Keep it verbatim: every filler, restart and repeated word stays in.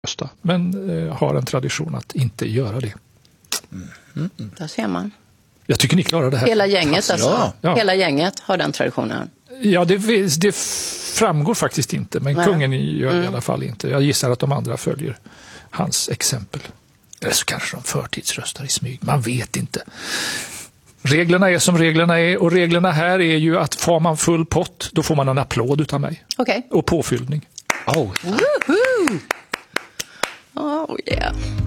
rösta. Men eh, har en tradition att inte göra det. Mm. Mm. Mm. Där ser man. Jag tycker ni klarar det här. Hela gänget alltså. Ja. Ja. Hela gänget har den traditionen. Ja, det, det framgår faktiskt inte. Men Nej. kungen gör det Mm. i alla fall inte. Jag gissar att de andra följer hans exempel. Eller så kanske de förtidsröstar i smyg. Man vet inte. Reglerna är som reglerna är. Och reglerna här är ju att får man full pott, då får man en applåd utav mig. Okej. Och påfyllning. Oh. Woohoo! Oh yeah.